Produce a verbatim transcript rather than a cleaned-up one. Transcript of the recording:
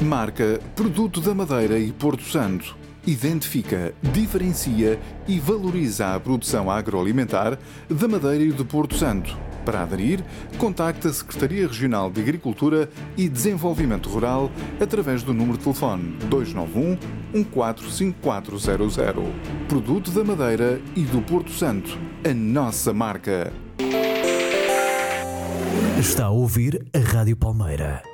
Marca Produto da Madeira e Porto Santo. Identifica, diferencia e valoriza a produção agroalimentar da Madeira e do Porto Santo. Para aderir, contacte a Secretaria Regional de Agricultura e Desenvolvimento Rural através do número de telefone dois nove um, um quatro cinco quatro zero zero. Produto da Madeira e do Porto Santo. A nossa marca. Está a ouvir a Rádio Palmeira.